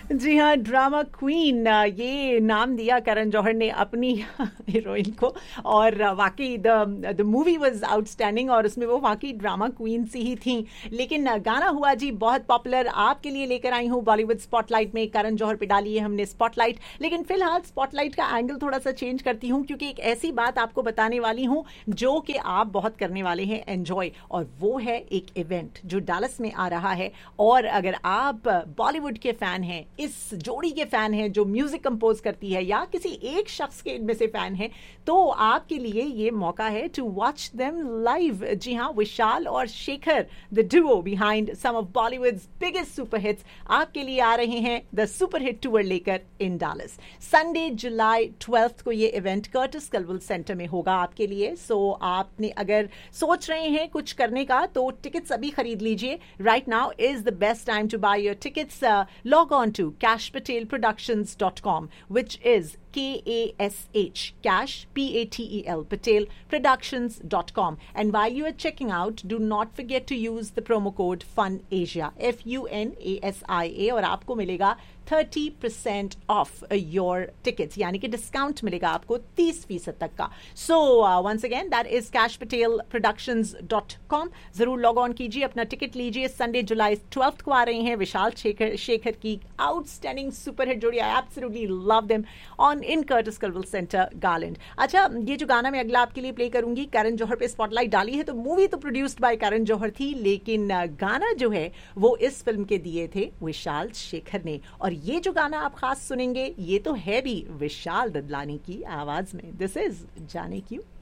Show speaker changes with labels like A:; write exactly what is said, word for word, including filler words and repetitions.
A: जी हाँ, drama queen, ये नाम दिया करण जौहर ने अपनी हीरोइन को। और वाकई the the movie was outstanding और उसमें वो वाकई ड्रामा क्वीन सी ही थी। लेकिन गाना हुआ जी बहुत पॉपुलर। आपके लिए लेकर आई हूँ बॉलीवुड स्पॉटलाइट में, करण जौहर पे डाली है हमने स्पॉटलाइट। लेकिन फिलहाल स्पॉटलाइट का एंगल थोड़ा सा चेंज करती हूँ, क्योंकि एक ऐसी बात आपको बताने वाली हूँ जो कि आप बहुत करने वाले हैं एंजॉय, और वो है एक इवेंट जो डालस में आ रहा है। और अगर आप बॉलीवुड के फैन हैं, इस जोड़ी के फैन हैं जो म्यूजिक कंपोज करती है, या किसी एक शख्स के इनमें से फैन हैं, तो आपके लिए ये मौका है टू वॉच देम लाइव। जी हाँ, विशाल और Shekhar, the Duo behind some of Bollywoods biggest super hits, आपके लिए आ रहे हैं द सुपर हिट टूर लेकर इन डालस। संडे जुलाई ट्वेल्थ को ये इवेंट कर्टिस कल्वल सेंटर में होगा आपके लिए। सो आपने अगर सोच रहे हैं कुछ करने का, तो टिकट्स अभी खरीद लीजिए। Right now is the best time to by your tickets. Log on to cash patel productions dot com, which is K A S H, Cash, P A T E L, Patel Productions dot com. And while you are checking out, do not forget to use the promo code FUNASIA, F U N A S I A, और आपको मिलेगा thirty percent of your tickets, यानी कि discount मिलेगा आपको तीस फीसद तक का। So once again that is cash Patel productions dot com. जरूर लॉग ऑन कीजिए, अपना टिकट लीजिए। संडे जुलाई ट्वेल्थ को आ रहे हैं विशाल शेखर शेखर की आउटस्टैंडिंग सुपर हिट जोड़ी, I absolutely love them, on in Curtis कल्वल centre garland. अच्छा, ये जो गाना मैं अगला आपके लिए प्ले करूंगी, करण जौहर पे स्पॉटलाइट डाली है, तो मूवी तो प्रोड्यूस्ड बाय करण जौहर थी, लेकिन गाना जो है वो इस फिल्म के दिए थे विशाल शेखर ने। और ये जो गाना आप खास सुनेंगे, ये तो है भी विशाल ददलानी की आवाज में। दिस इज जाने क्यों।